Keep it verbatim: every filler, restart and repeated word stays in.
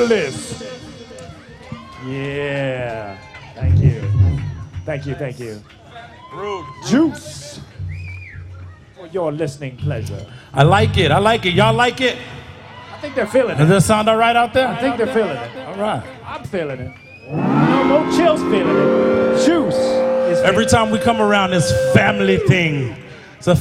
feel this. Yeah. Thank you. Thank you, thank you. Rude. Juice. For your listening pleasure. I like it. I like it. Y'all like it? I think they're feeling Does it. that sound all right out there? I think they're feeling it. All right. I'm feeling it. No, no chills feeling it. Juice is feeling Every time we come around this family thing,